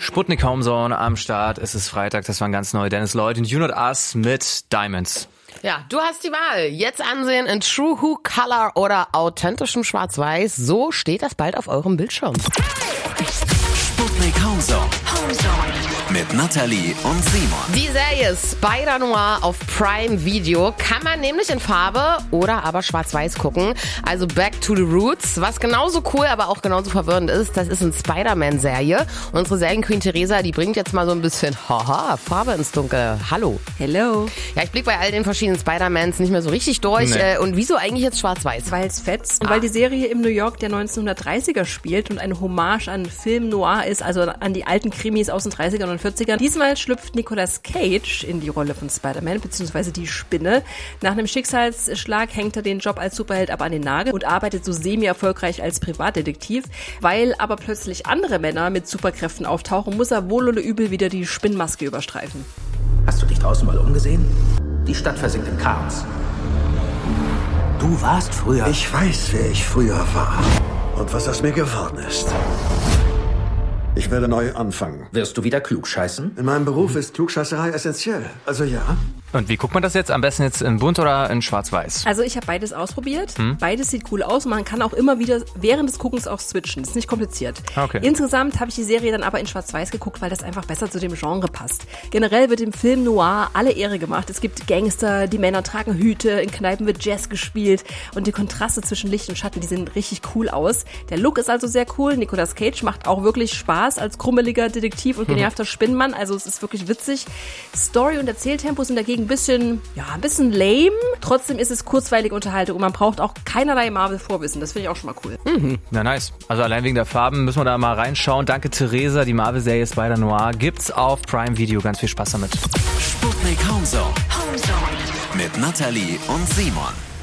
Sputnik Homezone am Start. Es ist Freitag, das waren ganz neu. Dennis Lloyd und You Not Us mit Diamonds. Ja, du hast die Wahl. Jetzt ansehen in True Who Color oder authentischem Schwarz-Weiß. So steht das bald auf eurem Bildschirm. Sputnik Homezone. Mit Nathalie und Simon. Die Serie Spider-Noir auf Prime Video kann man nämlich in Farbe oder aber schwarz-weiß gucken. Also Back to the Roots. Was genauso cool, aber auch genauso verwirrend ist, das ist eine Spider-Man-Serie. Unsere Serienqueen Theresa, die bringt jetzt mal so ein bisschen Farbe ins Dunkel. Hallo. Hello. Ja, ich blicke bei all den verschiedenen Spider-Mans nicht mehr so richtig durch. Nee. Und wieso eigentlich jetzt schwarz-weiß? Weil es fetzt und weil die Serie im New York der 1930er spielt und eine Hommage an Film Noir ist, also an die alten Krimis aus den 30ern und 40ern. Diesmal schlüpft Nicolas Cage in die Rolle von Spider-Man, beziehungsweise die Spinne. Nach einem Schicksalsschlag hängt er den Job als Superheld aber an den Nagel und arbeitet so semi-erfolgreich als Privatdetektiv. Weil aber plötzlich andere Männer mit Superkräften auftauchen, muss er wohl oder übel wieder die Spinnmaske überstreifen. Hast du dich draußen mal umgesehen? Die Stadt versinkt im Chaos. Du warst früher... Ich weiß, wer ich früher war und was aus mir geworden ist. Ich werde neu anfangen. Wirst du wieder klugscheißen? In meinem Beruf ist Klugscheißerei essentiell. Also ja. Und wie guckt man das jetzt? Am besten jetzt in bunt oder in schwarz-weiß? Also ich habe beides ausprobiert. Beides sieht cool aus. Man kann auch immer wieder während des Guckens auch switchen. Das ist nicht kompliziert. Okay. Insgesamt habe ich die Serie dann aber in schwarz-weiß geguckt, weil das einfach besser zu dem Genre passt. Generell wird im Film Noir alle Ehre gemacht. Es gibt Gangster, die Männer tragen Hüte, in Kneipen wird Jazz gespielt und die Kontraste zwischen Licht und Schatten, die sehen richtig cool aus. Der Look ist also sehr cool. Nicolas Cage macht auch wirklich Spaß als krummeliger Detektiv und genervter Spinnenmann. Also es ist wirklich witzig. Story und Erzähltempo sind dagegen ein bisschen lame. Trotzdem ist es kurzweilige Unterhaltung und man braucht auch keinerlei Marvel-Vorwissen. Das finde ich auch schon mal cool. Na nice. Also allein wegen der Farben müssen wir da mal reinschauen. Danke Theresa, die Marvel-Serie Spider-Noir gibt's auf Prime Video. Ganz viel Spaß damit. Sputnik Homezone. Mit Nathalie und Simon.